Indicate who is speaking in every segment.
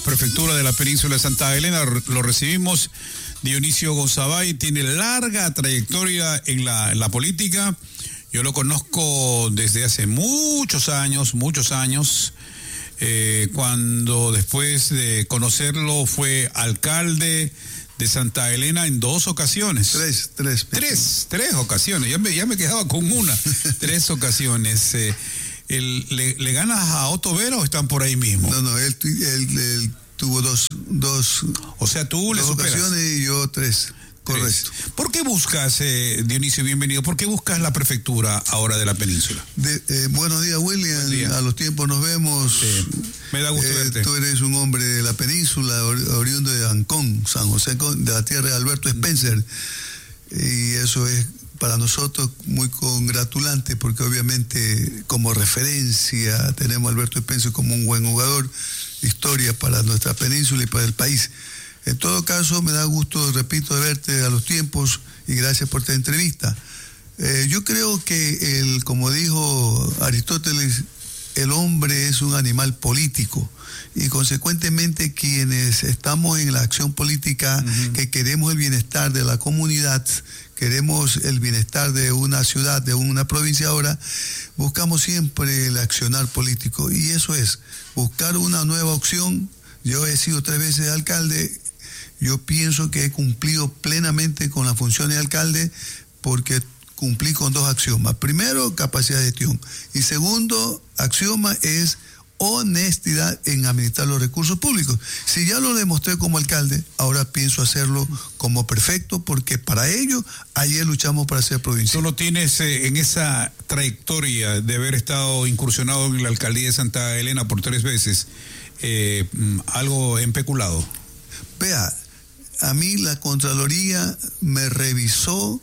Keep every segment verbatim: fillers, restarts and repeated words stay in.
Speaker 1: Prefectura de la Península de Santa Elena, lo recibimos. Dionisio Gonzabay tiene larga trayectoria en la, en la política. Yo lo conozco desde hace muchos años, muchos años, eh, cuando después de conocerlo fue alcalde de Santa Elena en dos ocasiones.
Speaker 2: Tres, tres.
Speaker 1: Tres, tres ocasiones. Ya me, ya me quedaba con una. Tres ocasiones. Eh, el, le, ¿Le ganas a Otto Vera o están por ahí mismo?
Speaker 2: No, no, él, él, él tuvo dos, dos.
Speaker 1: O sea, tú le
Speaker 2: dos
Speaker 1: superas.
Speaker 2: ocasiones y yo tres. Correcto.
Speaker 1: ¿Por qué buscas, eh, Dionisio, bienvenido, por qué buscas la prefectura ahora de la península?
Speaker 2: De, eh, buenos días, William.
Speaker 1: Buen día.
Speaker 2: A los tiempos nos vemos.
Speaker 1: Sí. Me da gusto
Speaker 2: eh,
Speaker 1: verte.
Speaker 2: Tú eres un hombre de la península, ori oriundo de Ancón, San José, de la tierra de Alberto Spencer. Y eso es para nosotros muy congratulante, porque obviamente como referencia tenemos a Alberto Spencer como un buen jugador, historia para nuestra península y para el país. En todo caso, me da gusto, repito, de verte a los tiempos y gracias por esta entrevista. Eh, yo creo que, el, como dijo Aristóteles, el hombre es un animal político y consecuentemente quienes estamos en la acción política, uh-huh. que queremos el bienestar de la comunidad, queremos el bienestar de una ciudad, de una provincia ahora, buscamos siempre el accionar político y eso es, buscar una nueva opción. Yo he sido tres veces alcalde. Yo pienso que he cumplido plenamente con las funciones de alcalde porque cumplí con dos axiomas. Primero, capacidad de gestión. Y segundo, axioma es honestidad en administrar los recursos públicos. Si ya lo demostré como alcalde, ahora pienso hacerlo como prefecto porque para ello ayer luchamos para ser provincia.
Speaker 1: ¿Tú lo tienes eh, en esa trayectoria de haber estado incursionado en la alcaldía de Santa Elena por tres veces, eh, algo empeculado?
Speaker 2: Vea, a mí la Contraloría me revisó,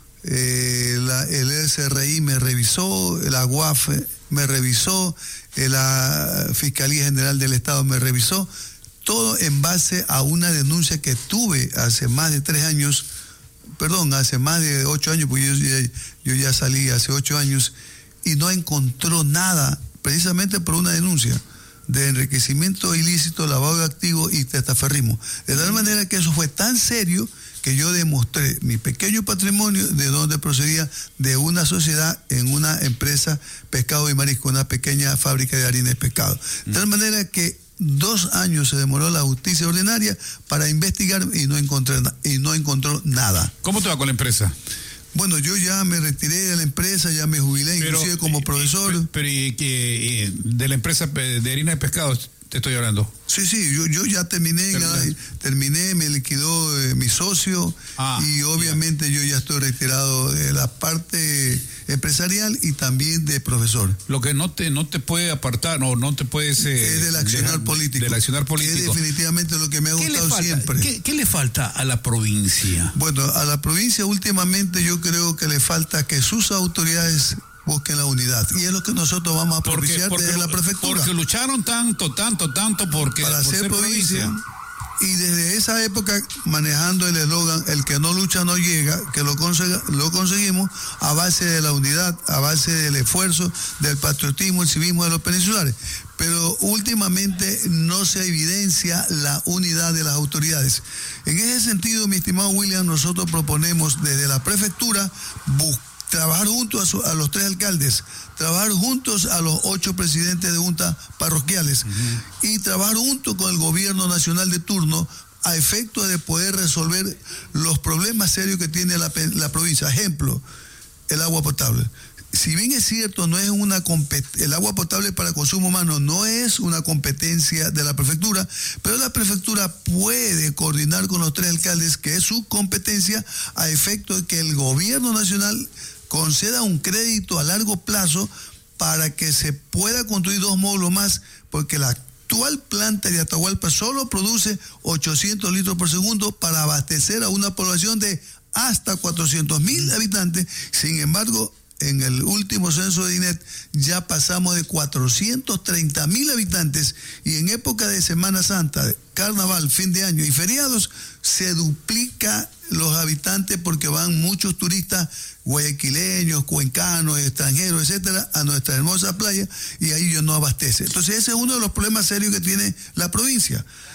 Speaker 2: eh, la, el S R I me revisó, la U A F me revisó, eh, la Fiscalía General del Estado me revisó, todo en base a una denuncia que tuve hace más de tres años, perdón, hace más de ocho años, porque yo, yo, yo ya salí hace ocho años y no encontró nada, precisamente por una denuncia de enriquecimiento ilícito, lavado de activos y testaferrismo. De tal manera que eso fue tan serio que yo demostré mi pequeño patrimonio de donde procedía de una sociedad en una empresa pescado y marisco, una pequeña fábrica de harina y pescado. De tal manera que dos años se demoró la justicia ordinaria para investigar y no encontré, y no encontró nada.
Speaker 1: ¿Cómo te va con la empresa?
Speaker 2: Bueno, yo ya me retiré de la empresa, ya me jubilé, pero, inclusive como profesor.
Speaker 1: Pero, pero y, y, de la empresa de harina de pescado te estoy hablando.
Speaker 2: Sí, sí, yo, yo ya terminé, ya, terminé, me liquidó eh, mi socio ah, y obviamente yeah. yo ya estoy retirado de la parte empresarial y también de profesor.
Speaker 1: Lo que no te no te puede apartar o no, no te puedes... Eh,
Speaker 2: es del accionar dejar, político.
Speaker 1: Del accionar político.
Speaker 2: Que es definitivamente lo que me ha gustado siempre.
Speaker 1: ¿Qué, ¿Qué le falta a la provincia?
Speaker 2: Bueno, a la provincia últimamente yo creo que le falta que sus autoridades busquen la unidad. Y es lo que nosotros vamos a propiciar porque, porque, desde la prefectura.
Speaker 1: Porque lucharon tanto, tanto, tanto porque,
Speaker 2: para
Speaker 1: por
Speaker 2: ser,
Speaker 1: ser
Speaker 2: provincia.
Speaker 1: provincia.
Speaker 2: Y desde esa época, manejando el eslogan, el que no lucha no llega, que lo, consega, lo conseguimos a base de la unidad, a base del esfuerzo, del patriotismo, el civismo de los peninsulares. Pero últimamente no se evidencia la unidad de las autoridades. En ese sentido, mi estimado William, nosotros proponemos desde la prefectura buscar trabajar juntos a, su, a los tres alcaldes, trabajar juntos a los ocho presidentes de juntas parroquiales uh-huh. y trabajar junto con el gobierno nacional de turno a efecto de poder resolver los problemas serios que tiene la, la provincia. Ejemplo, el agua potable. Si bien es cierto, no es una el agua potable para consumo humano no es una competencia de la prefectura, pero la prefectura puede coordinar con los tres alcaldes, que es su competencia, a efecto de que el gobierno nacional conceda un crédito a largo plazo para que se pueda construir dos módulos más, porque la actual planta de Atahualpa solo produce ochocientos litros por segundo para abastecer a una población de hasta cuatrocientos mil habitantes. Sin embargo, en el último censo de INET ya pasamos de cuatrocientos treinta mil habitantes y en época de Semana Santa, Carnaval, fin de año y feriados se duplica los habitantes porque van muchos turistas guayaquileños, cuencanos, extranjeros, etcétera, a nuestra hermosa playa y ahí ellos no abastece. Entonces ese es uno de los problemas serios que tiene la provincia.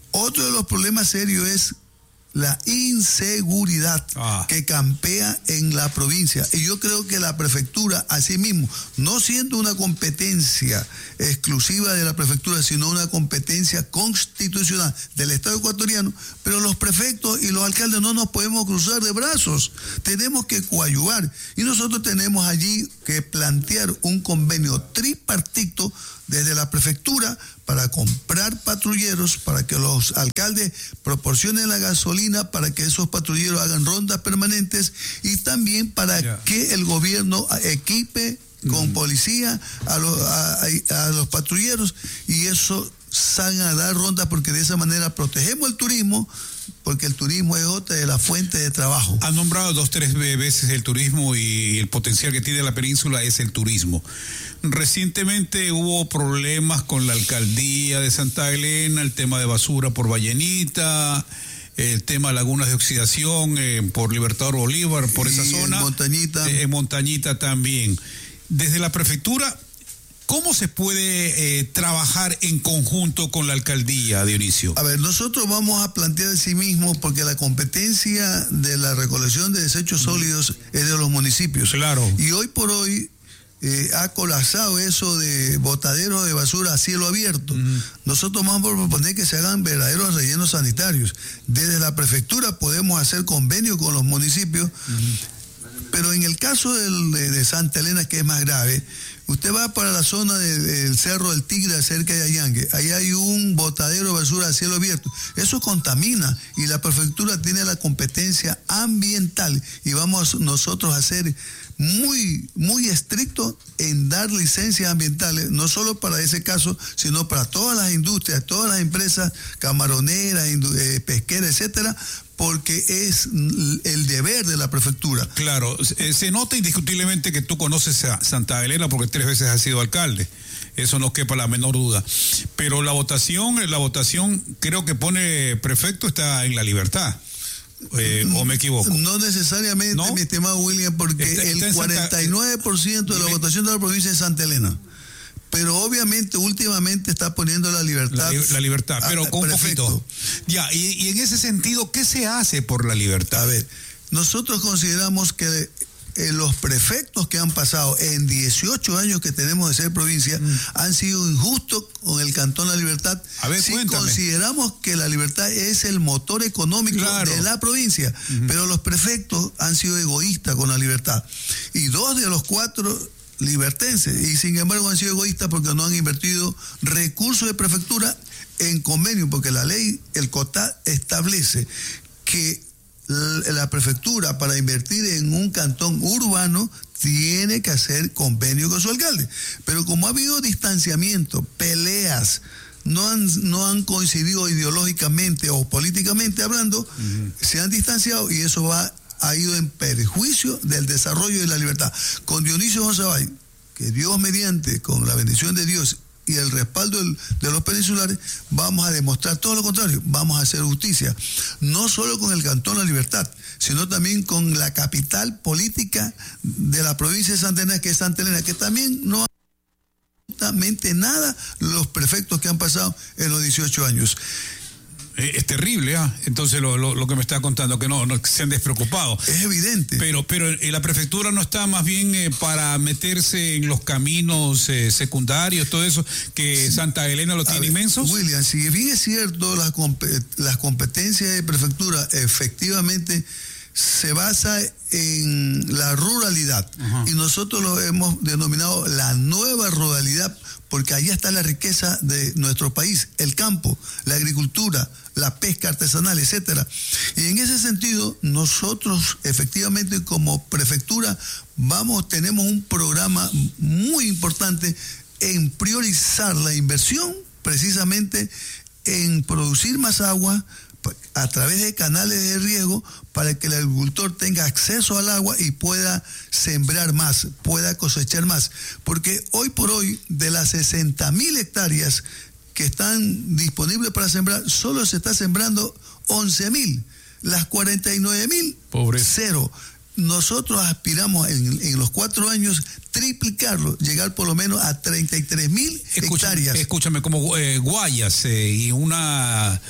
Speaker 2: Otro de los problemas serios es la inseguridad ah. que campea en la provincia. Y yo creo que la prefectura, asimismo, no siendo una competencia exclusiva de la prefectura, sino una competencia constitucional del Estado ecuatoriano, pero los prefectos y los alcaldes no nos podemos cruzar de brazos. Tenemos que coadyuvar. Y nosotros tenemos allí que plantear un convenio tripartito desde la prefectura para comprar patrulleros, para que los alcaldes proporcionen la gasolina, para que esos patrulleros hagan rondas permanentes y también para yeah. que el gobierno equipe con mm. policía a los, a, a los patrulleros y eso salgan a dar rondas, porque de esa manera protegemos el turismo, porque el turismo es otra de las fuentes de trabajo.
Speaker 1: Han nombrado dos, tres veces el turismo y el potencial que tiene la península es el turismo. Recientemente hubo problemas con la alcaldía de Santa Elena, el tema de basura por Vallenita, el tema de lagunas de oxidación eh, por Libertador Bolívar, por esa
Speaker 2: y
Speaker 1: zona.
Speaker 2: En Montañita.
Speaker 1: Eh, en Montañita también. Desde la prefectura, ¿cómo se puede eh, trabajar en conjunto con la alcaldía, Dionisio?
Speaker 2: A ver, nosotros vamos a plantear sí mismo, porque la competencia de la recolección de desechos sólidos es de los municipios.
Speaker 1: Claro.
Speaker 2: Y hoy por hoy eh, ha colapsado eso de botaderos de basura a cielo abierto. Uh-huh. Nosotros vamos a proponer que se hagan verdaderos rellenos sanitarios. Desde la prefectura podemos hacer convenio con los municipios, uh-huh. pero en el caso del, de, de Santa Elena, que es más grave, usted va para la zona del de, Cerro del Tigre, cerca de Allangue. Ahí hay un botadero de basura a cielo abierto. Eso contamina y la prefectura tiene la competencia ambiental y vamos nosotros a ser muy, muy estrictos en dar licencias ambientales, no solo para ese caso, sino para todas las industrias, todas las empresas camaroneras, eh, pesqueras, etcétera, porque es el deber de la prefectura.
Speaker 1: Claro, se nota indiscutiblemente que tú conoces a Santa Elena porque tres veces has sido alcalde. Eso no quepa la menor duda. Pero la votación, la votación creo que pone prefecto está en La Libertad. Eh, ¿O me equivoco?
Speaker 2: No necesariamente, ¿no? Mi estimado William, porque está, está el cuarenta y nueve por ciento de la votación de la provincia es Santa Elena. Pero obviamente últimamente está poniendo La Libertad.
Speaker 1: La, la libertad, pero con un poquito. Ya, y, y en ese sentido, ¿qué se hace por la libertad?
Speaker 2: A ver, nosotros consideramos que eh, los prefectos que han pasado en dieciocho años que tenemos de ser provincia mm. han sido injustos con el Cantón La Libertad.
Speaker 1: A ver,
Speaker 2: sí,
Speaker 1: cuéntame.
Speaker 2: Consideramos que La Libertad es el motor económico claro. de la provincia, uh-huh. pero los prefectos han sido egoístas con La Libertad. Y dos de los cuatro libertenses, y sin embargo han sido egoístas porque no han invertido recursos de prefectura en convenio, porque la ley, el COTAD, establece que la prefectura para invertir en un cantón urbano tiene que hacer convenio con su alcalde. Pero como ha habido distanciamiento, peleas, no han, no han coincidido ideológicamente o políticamente hablando, uh-huh. se han distanciado y eso va ha ido en perjuicio del desarrollo de la libertad. Con Dionisio Gonzabay, que Dios mediante, con la bendición de Dios y el respaldo del, de los peninsulares, vamos a demostrar todo lo contrario, vamos a hacer justicia, no solo con el Cantón La Libertad, sino también con la capital política de la provincia de Santa Elena, que es Santa Elena, que también no ha absolutamente nada los prefectos que han pasado en los dieciocho años.
Speaker 1: Es terrible, ¿ah? ¿eh? Entonces lo, lo, lo que me está contando, que no, no se han despreocupado.
Speaker 2: Es evidente.
Speaker 1: Pero, pero la prefectura no está más bien eh, para meterse en los caminos eh, secundarios, todo eso, que sí. Santa Elena lo tiene ver, inmenso.
Speaker 2: William, si bien es cierto, las, las competencias de prefectura efectivamente se basa en la ruralidad. Uh-huh. Y nosotros lo hemos denominado la nueva ruralidad, porque allá está la riqueza de nuestro país, el campo, la agricultura, la pesca artesanal, etcétera. Y en ese sentido, nosotros efectivamente como prefectura vamos, tenemos un programa muy importante en priorizar la inversión precisamente en producir más agua a través de canales de riego para que el agricultor tenga acceso al agua y pueda sembrar más, pueda cosechar más. Porque hoy por hoy, de las sesenta mil hectáreas que están disponibles para sembrar, solo se está sembrando once mil. Las cuarenta y nueve mil, cero. Nosotros aspiramos en, en los cuatro años triplicarlo, llegar por lo menos a treinta y tres mil hectáreas.
Speaker 1: Escúchame, como eh, Guayas eh, y una...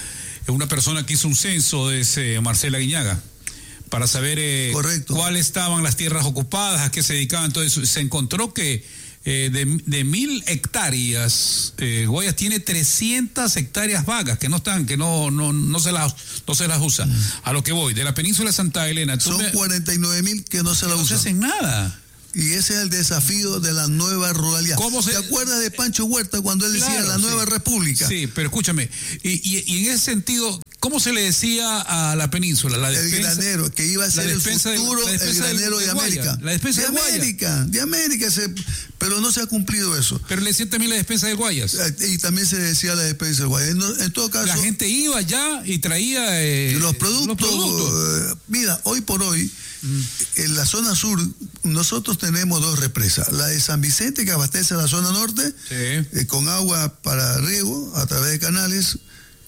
Speaker 1: una persona que hizo un censo, es eh, Marcela Guiñaga, para saber eh, cuáles estaban las tierras ocupadas, a qué se dedicaban, todo eso. Se encontró que eh, de, de mil hectáreas, eh, Guayas tiene trescientas hectáreas vagas que no están, que no no no se las no se las usa. Mm. A lo que voy, de la península de Santa Elena.
Speaker 2: Son me, cuarenta y nueve mil que no se las usan.
Speaker 1: No se hacen nada.
Speaker 2: Y ese es el desafío de la nueva ruralidad.
Speaker 1: ¿Cómo se...
Speaker 2: ¿Te acuerdas de Pancho Huerta cuando él decía claro, la nueva
Speaker 1: sí.
Speaker 2: república?
Speaker 1: Sí, pero escúchame, y, y, y en ese sentido, ¿cómo se le decía a la península? La
Speaker 2: despensa, el granero, que iba a ser el futuro, de, el granero de, de América.
Speaker 1: La despensa
Speaker 2: de,
Speaker 1: de
Speaker 2: América, Guayas. De América, se, pero no se ha cumplido eso.
Speaker 1: Pero le decían también la despensa de Guayas.
Speaker 2: Y también se decía la despensa de Guayas. En, en todo caso...
Speaker 1: La gente iba allá y traía... Eh,
Speaker 2: los productos. Los productos. Eh, mira, hoy por hoy, mm. en la zona sur, nosotros tenemos dos represas. La de San Vicente, que abastece a la zona norte, sí. eh, con agua para riego a través de canales,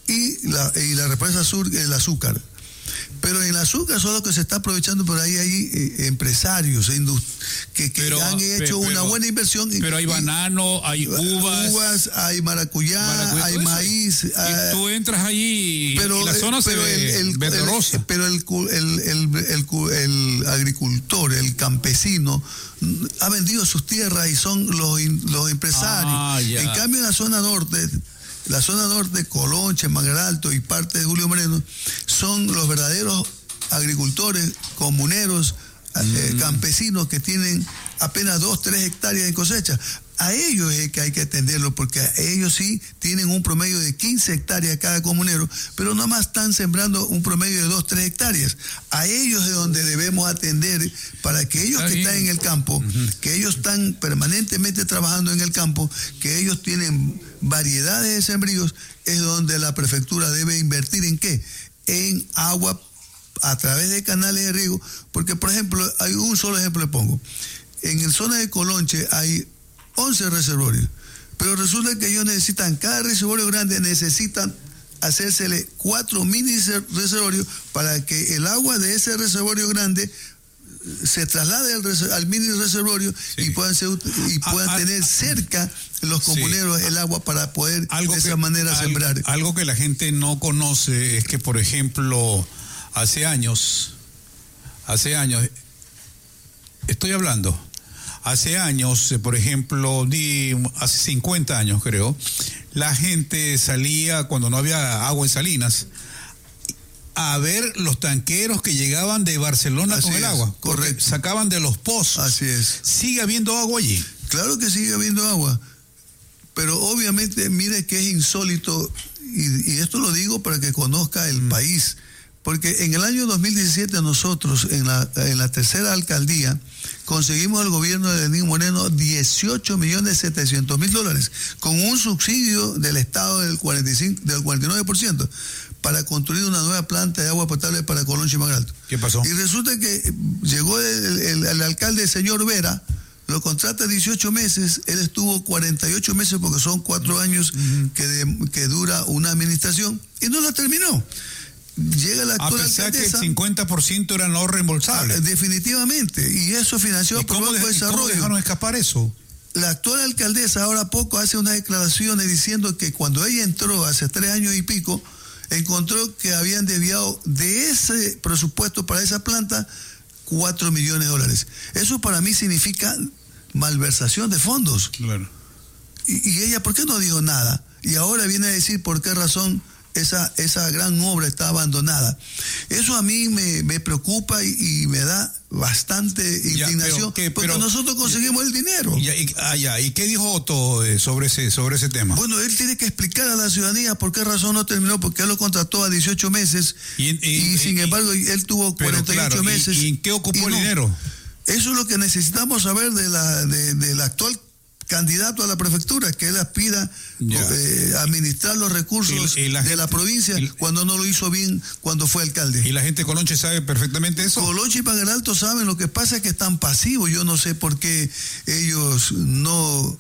Speaker 2: y la, y la represa sur, el azúcar. Pero en el azúcar solo que se está aprovechando, por ahí hay eh, empresarios que, que pero, han hecho pero, una buena inversión.
Speaker 1: Pero hay
Speaker 2: y,
Speaker 1: banano, hay uvas.
Speaker 2: Uvas, hay maracuyá, maracuyá hay maíz.
Speaker 1: Y
Speaker 2: hay,
Speaker 1: tú entras allí
Speaker 2: pero,
Speaker 1: y la zona
Speaker 2: pero
Speaker 1: se
Speaker 2: el,
Speaker 1: ve
Speaker 2: el,
Speaker 1: verde rosa.
Speaker 2: El, pero el, el, el, el, el agricultor, el campesino, ha vendido sus tierras y son los, los empresarios. Ah, en cambio, en la zona norte... La zona norte, Colonche, Mangar Alto y parte de Julio Moreno, son los verdaderos agricultores, comuneros, mm. eh, campesinos que tienen apenas dos, tres hectáreas de cosecha. A ellos es que hay que atenderlo, porque ellos sí tienen un promedio de quince hectáreas cada comunero, pero nomás están sembrando un promedio de dos, tres hectáreas. A ellos es donde debemos atender, para que ellos que están en el campo, uh-huh. que ellos están permanentemente trabajando en el campo, que ellos tienen variedades de sembríos, es donde la prefectura debe invertir en qué, en agua a través de canales de riego, porque por ejemplo, hay un solo ejemplo le pongo, en la zona de Colonche hay once reservorios, pero resulta que ellos necesitan, cada reservorio grande necesitan hacérsele cuatro mini reservorios para que el agua de ese reservorio grande se traslade al, al mini reservorio, sí. y puedan, ser, y puedan ah, tener cerca los comuneros sí. el agua para poder algo de esa que, manera
Speaker 1: algo,
Speaker 2: sembrar.
Speaker 1: Algo que la gente no conoce es que, por ejemplo, hace años, hace años, estoy hablando, hace años, por ejemplo, di, hace cincuenta años creo, la gente salía cuando no había agua en Salinas a ver los tanqueros que llegaban de Barcelona Así con el
Speaker 2: es,
Speaker 1: agua.
Speaker 2: Correcto.
Speaker 1: Sacaban de los pozos.
Speaker 2: Así es.
Speaker 1: ¿Sigue habiendo agua allí?
Speaker 2: Claro que sigue habiendo agua. Pero obviamente, mire que es insólito, y, y esto lo digo para que conozca el mm. país, porque en el año dos mil diecisiete nosotros, en la, en la tercera alcaldía, conseguimos al gobierno de Lenín Moreno dieciocho millones setecientos mil dólares, con un subsidio del Estado del, cuarenta y cinco, del cuarenta y nueve por ciento, para construir una nueva planta de agua potable para Colonche y Mangar Alto.
Speaker 1: ¿Qué pasó?
Speaker 2: Y resulta que llegó el, el, el alcalde, el señor Vera, lo contrata dieciocho meses, él estuvo cuarenta y ocho meses, porque son cuatro años uh-huh. que, de, que dura una administración, y no la terminó. Llega la actual
Speaker 1: a pesar
Speaker 2: alcaldesa,
Speaker 1: que el cincuenta por ciento era no reembolsable.
Speaker 2: Ah, definitivamente, y eso financió por Banco de Desarrollo.
Speaker 1: ¿Cómo dejaron escapar eso?
Speaker 2: La actual alcaldesa ahora poco hace unas declaraciones diciendo que cuando ella entró hace tres años y pico, encontró que habían desviado de ese presupuesto para esa planta cuatro millones de dólares. Eso para mí significa malversación de fondos.
Speaker 1: Claro.
Speaker 2: Y, y ella, ¿por qué no dijo nada? Y ahora viene a decir por qué razón esa, esa gran obra está abandonada. Eso a mí me, me preocupa y, y me da bastante indignación, ya, pero, porque pero, nosotros conseguimos ya, el dinero.
Speaker 1: Ya, y, ah, ya, ¿y qué dijo Otto eh, sobre ese sobre ese tema?
Speaker 2: Bueno, él tiene que explicar a la ciudadanía por qué razón no terminó, porque él lo contrató a dieciocho meses y, y, y, y sin y, embargo él tuvo cuarenta y ocho
Speaker 1: claro,
Speaker 2: meses.
Speaker 1: ¿Y, y en qué ocupó
Speaker 2: no,
Speaker 1: el dinero?
Speaker 2: Eso es lo que necesitamos saber de la de, de la actual candidato a la prefectura, que él aspira eh, a administrar los recursos y, y la de gente, la provincia y, cuando no lo hizo bien cuando fue alcalde.
Speaker 1: ¿Y la gente de Colonche sabe perfectamente eso?
Speaker 2: Colonche y Mangar Alto saben, lo que pasa es que están pasivos. Yo no sé por qué ellos no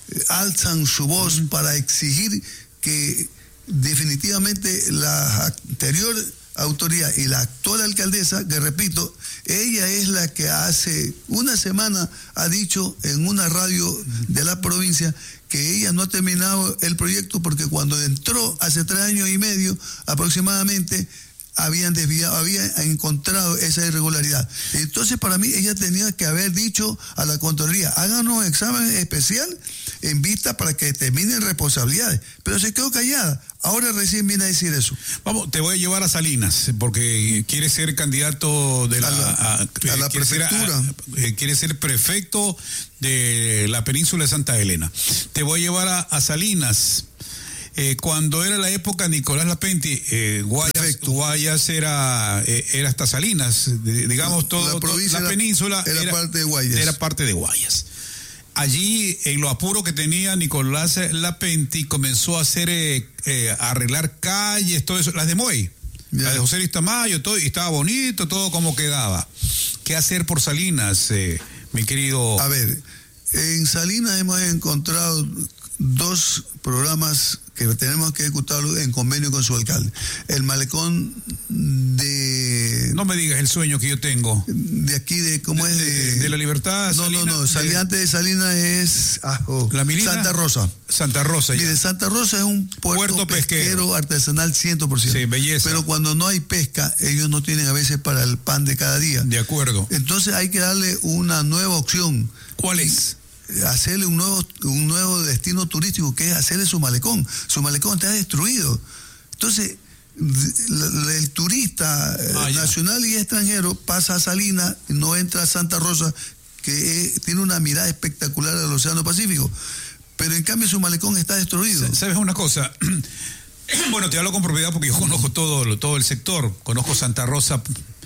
Speaker 2: alzan su voz uh-huh. para exigir que definitivamente la anterior autoridad y la actual alcaldesa, que repito, ella es la que hace una semana ha dicho en una radio de la provincia que ella no ha terminado el proyecto porque cuando entró hace tres años y medio aproximadamente, habían desviado, habían encontrado esa irregularidad. Entonces, para mí, ella tenía que haber dicho a la Contraloría, háganos un examen especial en vista para que determinen responsabilidades. Pero se quedó callada. Ahora recién viene a decir eso.
Speaker 1: Vamos, te voy a llevar a Salinas, porque quiere ser candidato de la,
Speaker 2: a la,
Speaker 1: a,
Speaker 2: a la
Speaker 1: quiere
Speaker 2: prefectura.
Speaker 1: Ser, a, quiere ser prefecto de la península de Santa Elena. Te voy a llevar a, a Salinas. Eh, cuando era la época de Nicolás Lapenti, eh, Guayas, Guayas era, eh, era hasta Salinas, de, digamos, todo,
Speaker 2: la, provincia
Speaker 1: la
Speaker 2: era,
Speaker 1: península
Speaker 2: era, era parte de Guayas.
Speaker 1: Era parte de Guayas. Allí, en lo apuro que tenía Nicolás Lapenti, comenzó a hacer, eh, eh, a arreglar calles, todo eso, las de Moey, yeah. las de José Luis Tamayo, todo, y estaba bonito, todo como quedaba. ¿Qué hacer por Salinas, eh, mi querido?
Speaker 2: A ver, en Salinas hemos encontrado dos programas que tenemos que ejecutarlo en convenio con su alcalde. El malecón de...
Speaker 1: No me digas el sueño que yo tengo.
Speaker 2: De aquí, de ¿cómo
Speaker 1: de,
Speaker 2: es? De,
Speaker 1: de, de la Libertad.
Speaker 2: No,
Speaker 1: Salinas,
Speaker 2: no, no. Sali,
Speaker 1: de,
Speaker 2: antes de Salinas es... Ah, oh,
Speaker 1: ¿La Milina?
Speaker 2: Santa Rosa.
Speaker 1: Santa Rosa, ya.
Speaker 2: Mire, Santa Rosa es un puerto,
Speaker 1: puerto pesquero.
Speaker 2: pesquero artesanal cien por ciento.
Speaker 1: Sí, belleza.
Speaker 2: Pero cuando no hay pesca, ellos no tienen a veces para el pan de cada día.
Speaker 1: De acuerdo.
Speaker 2: Entonces hay que darle una nueva opción.
Speaker 1: ¿Cuál es?
Speaker 2: Hacerle un nuevo un nuevo destino turístico, que es hacerle su malecón. Su malecón está destruido. Entonces, el turista ah, nacional y extranjero pasa a Salinas, no entra a Santa Rosa, que es, tiene una mirada espectacular al Océano Pacífico. Pero en cambio su malecón está destruido.
Speaker 1: ¿Sabes una cosa? Bueno, te hablo con propiedad porque yo conozco todo, todo el sector. Conozco Santa Rosa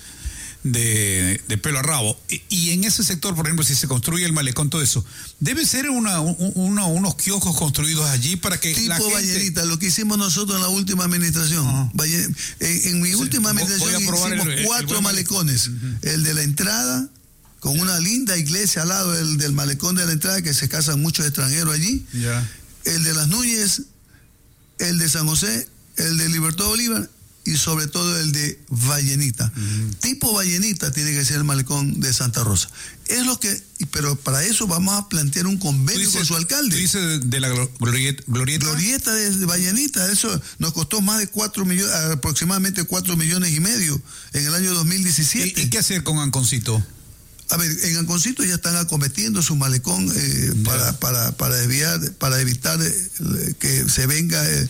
Speaker 1: De, de pelo a rabo, y, y en ese sector, por ejemplo, si se construye el malecón, todo eso, debe ser una, una, unos kioscos construidos allí para que
Speaker 2: tipo
Speaker 1: la gente...
Speaker 2: Vallenita, lo que hicimos nosotros en la última administración. Uh-huh. Valle, en, en mi sí, última administración hicimos el, cuatro el malecones, uh-huh. El de la entrada, con una linda iglesia al lado del, del malecón de la entrada, que se casan muchos extranjeros allí,
Speaker 1: yeah.
Speaker 2: El de Las Núñez, el de San José, el de Libertad Bolívar, y sobre todo el de Vallenita. Uh-huh. Tipo Vallenita tiene que ser el malecón de Santa Rosa. Es lo que, pero para eso vamos a plantear un convenio dices, con su alcalde.
Speaker 1: ¿Tú dices de, de la glorieta?
Speaker 2: Glorieta de Vallenita, eso nos costó más de cuatro millones, aproximadamente cuatro millones y medio en el año dos mil diecisiete.
Speaker 1: ¿Y, y qué hacer con Anconcito?
Speaker 2: A ver, en Anconcito ya están acometiendo su malecón eh, yeah. para, para, para, desviar, para evitar eh, que se venga eh,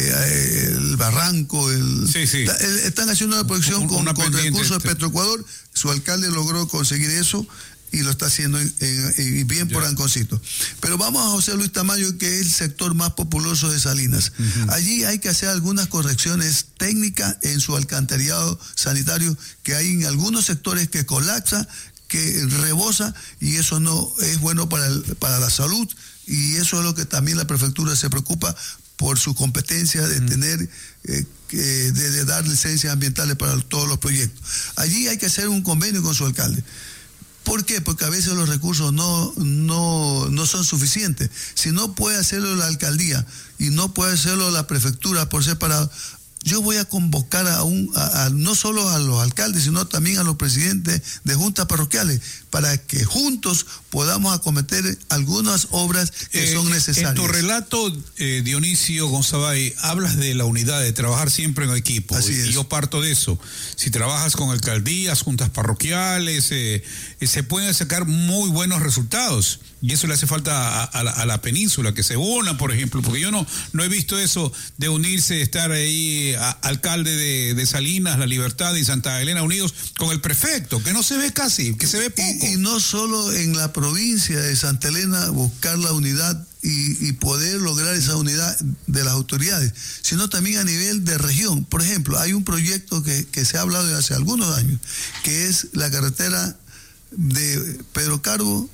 Speaker 2: eh, el barranco. El,
Speaker 1: sí, sí.
Speaker 2: Ta, el, están haciendo una proyección con, con recursos de Petroecuador. Su alcalde logró conseguir eso y lo está haciendo en, en, en, bien yeah. por Anconcito. Pero vamos a José Luis Tamayo, que es el sector más populoso de Salinas. Uh-huh. Allí hay que hacer algunas correcciones técnicas en su alcantarillado sanitario, que hay en algunos sectores que colapsa, que rebosa, y eso no es bueno para, el, para la salud, y eso es lo que también la prefectura se preocupa por su competencia de mm. tener, eh, de, de dar licencias ambientales para todos los proyectos. Allí hay que hacer un convenio con su alcalde. ¿Por qué? Porque a veces los recursos no, no, no son suficientes. Si no puede hacerlo la alcaldía y no puede hacerlo la prefectura por separado, yo voy a convocar a un a, a, no solo a los alcaldes, sino también a los presidentes de juntas parroquiales, para que juntos podamos acometer algunas obras que eh, son necesarias.
Speaker 1: En tu relato, eh, Dionisio Gonzabay, hablas de la unidad, de trabajar siempre en equipo.
Speaker 2: Así
Speaker 1: y,
Speaker 2: es.
Speaker 1: y yo parto de eso. Si trabajas con alcaldías, juntas parroquiales, eh, eh, se pueden sacar muy buenos resultados. Y eso le hace falta a, a, la, a la península, que se unan, por ejemplo, porque yo no, no he visto eso de unirse, estar ahí, a, alcalde de, de Salinas, La Libertad y Santa Elena unidos con el prefecto, que no se ve casi, que se ve poco.
Speaker 2: Y, y no solo en la provincia de Santa Elena buscar la unidad y, y poder lograr esa unidad de las autoridades, sino también a nivel de región. Por ejemplo, hay un proyecto que, que se ha hablado de hace algunos años, que es la carretera de Pedro Carbo,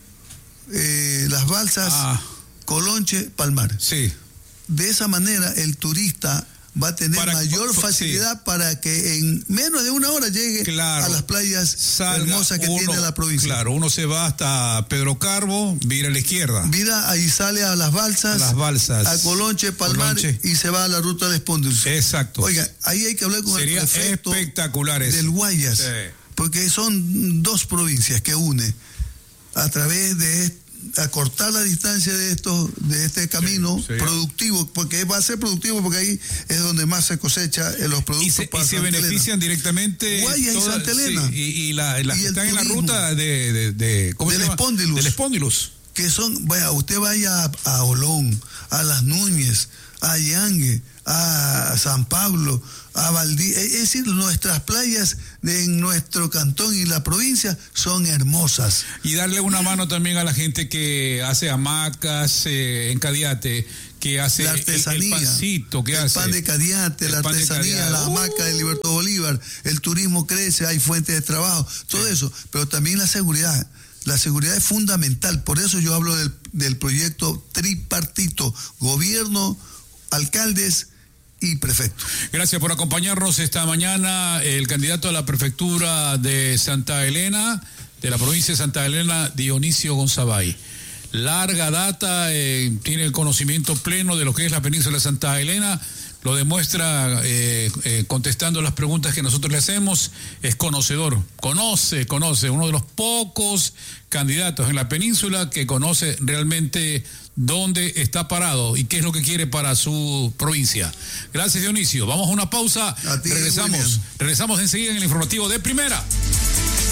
Speaker 2: Eh, Las Balsas, ah. Colonche, Palmar.
Speaker 1: Sí.
Speaker 2: De esa manera el turista va a tener
Speaker 1: para,
Speaker 2: mayor
Speaker 1: sí.
Speaker 2: facilidad para que en menos de una hora llegue
Speaker 1: claro,
Speaker 2: a las playas
Speaker 1: salga,
Speaker 2: hermosas que
Speaker 1: uno,
Speaker 2: tiene la provincia.
Speaker 1: Claro, uno se va hasta Pedro Carbo, vira a la izquierda.
Speaker 2: Vira, ahí sale a las balsas,
Speaker 1: a las balsas,
Speaker 2: a Colonche, Palmar,
Speaker 1: Colonche.
Speaker 2: Y se va a la ruta de Espóndilos.
Speaker 1: Exacto.
Speaker 2: Oiga, ahí hay que hablar con
Speaker 1: Sería
Speaker 2: el prefecto
Speaker 1: espectacular eso.
Speaker 2: del Guayas,
Speaker 1: sí.
Speaker 2: porque son dos provincias que une a través de acortar la distancia de estos de este camino
Speaker 1: sí, sí.
Speaker 2: productivo, porque va a ser productivo porque ahí es donde más se cosecha los productos
Speaker 1: y se,
Speaker 2: para
Speaker 1: y se
Speaker 2: Santa
Speaker 1: benefician
Speaker 2: Elena.
Speaker 1: directamente
Speaker 2: Guayas y Santa Elena
Speaker 1: sí, y, y la, la
Speaker 2: y
Speaker 1: que están en la
Speaker 2: turismo.
Speaker 1: ruta de, de, de ¿cómo
Speaker 2: del
Speaker 1: se llama?
Speaker 2: Espóndilus,
Speaker 1: del Espóndilus,
Speaker 2: que son, vaya, usted vaya a, a Olón, a Las Núñez, a Yangue, a San Pablo, a Valdí, es decir, nuestras playas de, en nuestro cantón y la provincia son hermosas.
Speaker 1: Y darle una mano también a la gente que hace hamacas eh, en Cadiate, que hace
Speaker 2: la artesanía,
Speaker 1: el, el pancito, que
Speaker 2: el
Speaker 1: hace
Speaker 2: pan de Cadiate,
Speaker 1: el
Speaker 2: la artesanía, la hamaca uh. de Liberto Bolívar, el turismo crece, hay fuentes de trabajo, todo sí. eso, pero también la seguridad. La seguridad es fundamental, por eso yo hablo del, del proyecto tripartito, gobierno, alcaldes y prefecto.
Speaker 1: Gracias por acompañarnos esta mañana. El candidato a la prefectura de Santa Elena, de la provincia de Santa Elena, Dionisio Gonzabay. Larga data, eh, tiene el conocimiento pleno de lo que es la península de Santa Elena, lo demuestra eh, eh, contestando las preguntas que nosotros le hacemos, es conocedor, conoce, conoce, uno de los pocos candidatos en la península que conoce realmente dónde está parado y qué es lo que quiere para su provincia. Gracias, Dionisio. Vamos a una pausa,
Speaker 2: a ti,
Speaker 1: regresamos,
Speaker 2: William.
Speaker 1: regresamos enseguida en el informativo de Primera.